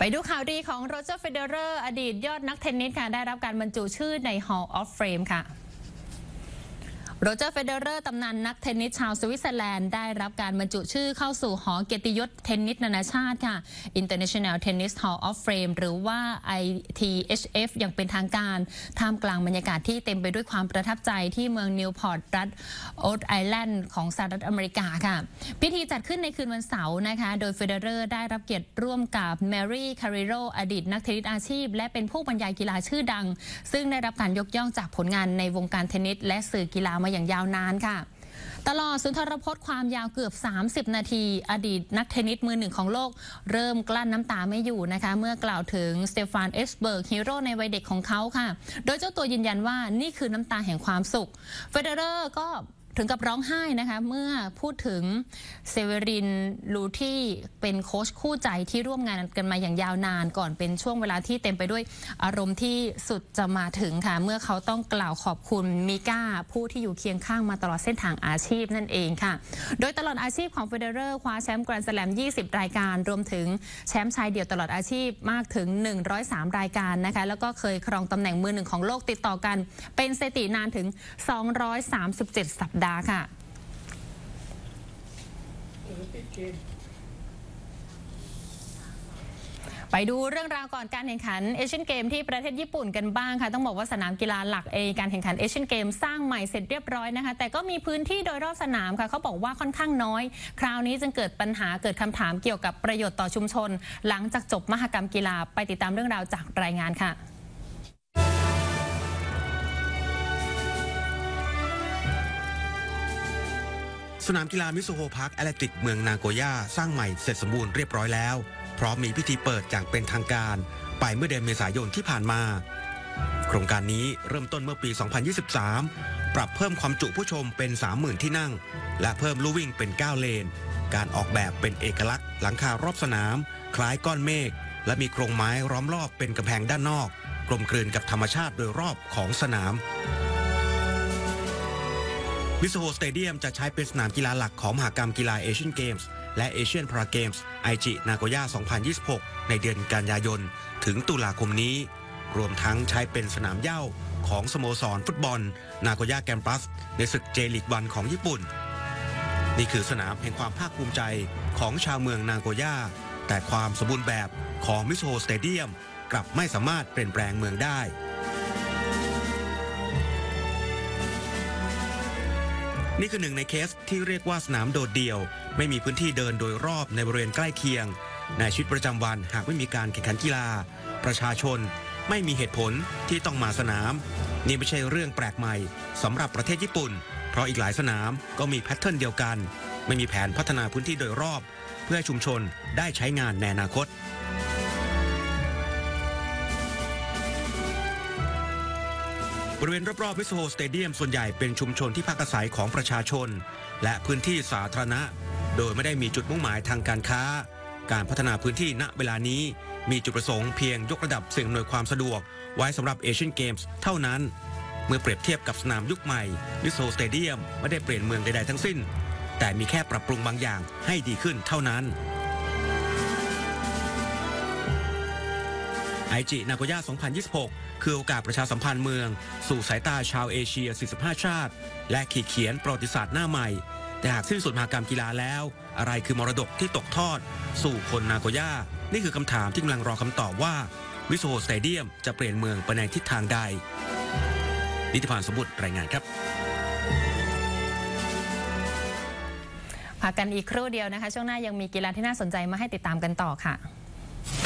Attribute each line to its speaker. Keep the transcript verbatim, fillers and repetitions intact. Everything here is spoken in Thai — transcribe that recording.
Speaker 1: ไปดูข่าวดีของโรเจอร์ เฟเดเรอร์อดีตยอดนักเทนนิสค่ะได้รับการบรรจุชื่อใน Hall of Fame ค่ะโรเจอร์ เฟเดเรอร์ตำนานนักเทนนิสชาวสวิตเซอร์แลนด์ได้รับการบรรจุชื่อเข้าสู่หอเกียรติยศเทนนิสนานาชาติค่ะ International Tennis Hall of Fame หรือว่า ไอ ที เอช เอฟ อย่างเป็นทางการท่ามกลางบรรยากาศที่เต็มไปด้วยความประทับใจที่เมืองนิวพอร์ตรัฐโอ๊ตไอแลนด์ของสหรัฐอเมริกาค่ะพิธีจัดขึ้นในคืนวันเสาร์นะคะโดยเฟเดเรอร์ได้รับเกียรติร่วมกับแมรี่คาริโรอดีตนักเทนนิสอาชีพและเป็นผู้บรรยายกีฬาชื่อดังซึ่งได้รับการยกย่องจากผลงานในวงการเทนนิสและสื่อกีฬามาอย่างยาวนานค่ะตลอดสุนทรพจน์ความยาวเกือบสามสิบนาทีอดีตนักเทนนิสมือหนึ่งของโลกเริ่มกลั้นน้ำตาไม่อยู่นะคะเมื่อกล่าวถึงสเตฟาน เอสเบิร์กฮีโร่ในวัยเด็กของเขาค่ะโดยเจ้าตัวยืนยันว่านี่คือน้ำตาแห่งความสุขเฟเดเรอร์ก็ถึงกับร้องไห้นะคะเมื่อพูดถึงเซเวรินลูที่เป็นโค้ชคู่ใจที่ร่วมงานกันมาอย่างยาวนานก่อนเป็นช่วงเวลาที่เต็มไปด้วยอารมณ์ที่สุดจะมาถึงค่ะเมื่อเขาต้องกล่าวขอบคุณมิก้าผู้ที่อยู่เคียงข้างมาตลอดเส้นทางอาชีพนั่นเองค่ะโดยตลอดอาชีพของเฟเดเรอร์คว้าแชมป์แกรนด์สแลมยี่สิบรายการรวมถึงแชมป์ชายเดี่ยวตลอดอาชีพมากถึงหนึ่งร้อยสามรายการนะคะแล้วก็เคยครองตำแหน่งมือหนึ่งของโลกติดต่อกันเป็นสถิตินานถึงสองร้อยสามสิบเจ็ดสัปดาห์ค่ะไปดูเรื่องราวก่อนการแข่งขันเอเชียนเกมที่ประเทศญี่ปุ่นกันบ้างค่ะต้องบอกว่าสนามกีฬาหลักเอการแข่งขันเอเชียนเกมสร้างใหม่เสร็จเรียบร้อยนะคะแต่ก็มีพื้นที่โดยรอบสนามค่ะเขาบอกว่าค่อนข้างน้อยคราวนี้จึงเกิดปัญหาเกิดคำถามเกี่ยวกับประโยชน์ต่อชุมชนหลังจากจบมหกรรมกีฬาไปติดตามเรื่องราวจากรายงานค่ะ
Speaker 2: สนามกีฬามิซูโฮพาร์คแอตเลติกเมืองนาโกย่าสร้างใหม่เสร็จสมบูรณ์เรียบร้อยแล้วพร้อมมีพิธีเปิดอย่างเป็นทางการไปเมื่อเดือนเมษายนที่ผ่านมาโครงการนี้เริ่มต้นเมื่อปี สองพันยี่สิบสาม ปรับเพิ่มความจุผู้ชมเป็น สามหมื่น ที่นั่งและเพิ่มลู่วิ่งเป็น เก้า เลนการออกแบบเป็นเอกลักษณ์หลังคารอบสนามคล้ายก้อนเมฆและมีโครงไม้ล้อมรอบเป็นกำแพงด้านนอกกลมกลืนกับธรรมชาติโดยรอบของสนามมิซูโฮสเตเดียมจะใช้เป็นสนามกีฬาหลักของมหกรรมกีฬาเอเชียนเกมส์และเอเชียนพาราเกมส์ไอจินาโกย่า สองพันยี่สิบหก ในเดือนกันยายนถึงตุลาคมนี้รวมทั้งใช้เป็นสนามเหย้าของสโมสรฟุตบอลนาโกย่าแกมปัสในศึกเจลีกวันของญี่ปุ่นนี่คือสนามแห่งความภาคภูมิใจของชาวเมืองนาโกย่าแต่ความสมบูรณ์แบบของมิซูโฮสเตเดียมกลับไม่สามารถเปลี่ยนแปลงเมืองได้นี่คือหนึ่งในเคสที่เรียกว่าสนามโดดเดี่ยวไม่มีพื้นที่เดินโดยรอบในบริเวณใกล้เคียงในชีวิตประจำวันหากไม่มีการแข่งขันกีฬาประชาชนไม่มีเหตุผลที่ต้องมาสนามนี่ไม่ใช่เรื่องแปลกใหม่สำหรับประเทศญี่ปุ่นเพราะอีกหลายสนามก็มีแพทเทิร์นเดียวกันไม่มีแผนพัฒนาพื้นที่โดยรอบเพื่อให้ชุมชนได้ใช้งานในอนาคตบริเวณรอบๆมิซูโฮสเตเดียมส่วนใหญ่เป็นชุมชนที่พักอาศัยของประชาชนและพื้นที่สาธารณะโดยไม่ได้มีจุดมุ่งหมายทางการค้าการพัฒนาพื้นที่ณเวลานี้มีจุดประสงค์เพียงยกระดับสิ่งอำนวยความสะดวกไว้สำหรับเอเชียนเกมส์เท่านั้นเมื่อเปรียบเทียบกับสนามยุคใหม่มิซูโฮสเตเดียมไม่ได้เปลี่ยนเมืองใดๆทั้งสิ้นแต่มีแค่ปรับปรุงบางอย่างให้ดีขึ้นเท่านั้นไอจินาโกย่า สองพันยี่สิบหก คือโอกาสประชาสัมพันธ์เมืองสู่สายตาชาวเอเชีย สี่สิบห้า ชาติและขีดเขียนประวัติศาสตร์หน้าใหม่แต่หากสิ้นสุดมหกรรมกีฬาแล้วอะไรคือมรดกที่ตกทอดสู่คนนาโกย่านี่คือคำถามที่กำลังรอคำตอบว่ามิซูโฮสเตเดียมจะเปลี่ยนเมืองไปในทิศทางใดนิติพานสมบุตรรายงานครับ
Speaker 1: พักกันอีกครู่เดียวนะคะช่วงหน้ายังมีกีฬาที่น่าสนใจมาให้ติดตามกันต่อค่ะ